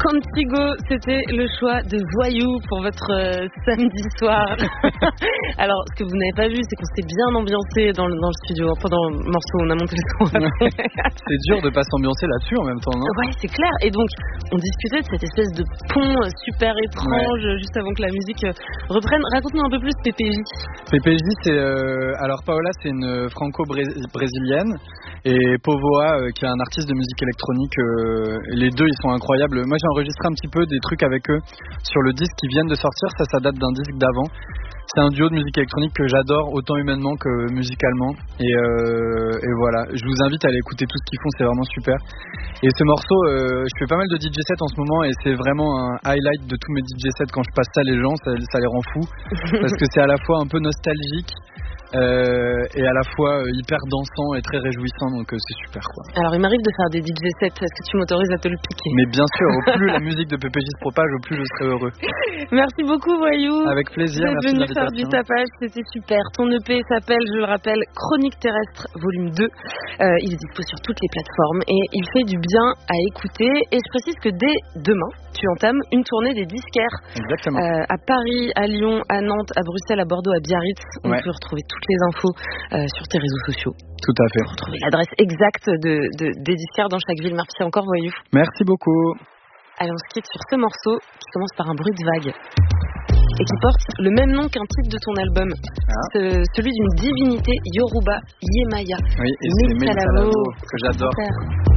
Contigo, c'était le choix de Voyou pour votre samedi soir. Alors, ce que vous n'avez pas vu, c'est qu'on s'est bien ambiancé dans le studio. Pendant le morceau, on a monté le son. C'est dur de pas s'ambiancer là-dessus en même temps, non? Ouais, c'est clair. Et donc, on discutait de cette espèce de pont super étrange juste avant que la musique reprenne. Raconte-nous un peu plus PPJ. PPJ, c'est... alors, Paola, c'est une franco-brésilienne. Et Povoa, qui est un artiste de musique électronique. Les deux, ils sont incroyables. Moi, j'ai enregistré un petit peu des trucs avec eux sur le disque qui viennent de sortir. Ça date d'un disque d'avant. C'est un duo de musique électronique que j'adore, autant humainement que musicalement. Et voilà, je vous invite à aller écouter tout ce qu'ils font, c'est vraiment super. Et ce morceau, je fais pas mal de DJ sets en ce moment et c'est vraiment un highlight de tous mes DJ sets. Quand je passe ça, les gens, ça les rend fous. Parce que c'est à la fois un peu nostalgique et à la fois hyper dansant et très réjouissant, donc c'est super quoi. Alors il m'arrive de faire des DJ sets, est-ce que tu m'autorises à te le piquer? Mais bien sûr, au plus la musique de PPJ se propage, au plus je serai heureux. Merci beaucoup Voyou. Avec plaisir, merci de venu faire du tapage, c'était super. Ton EP s'appelle, je le rappelle, Chronique terrestre volume 2. Il est dispo sur toutes les plateformes et il fait du bien à écouter. Et je précise que dès demain, tu entames une tournée des disquaires. Exactement. À Paris, à Lyon, à Nantes, à Bruxelles, à Bordeaux, à Biarritz. On peut retrouver toutes les infos sur tes réseaux sociaux. Tout à fait. Retrouver l'adresse exacte des disquaires dans chaque ville. Merci encore Voyou. Merci beaucoup. Allez, on se quitte sur ce morceau qui commence par un bruit de vague et qui porte le même nom qu'un titre de ton album, celui d'une divinité Yoruba, Yemaya. Oui, et c'est Mélissa Lavo, que j'adore. Super.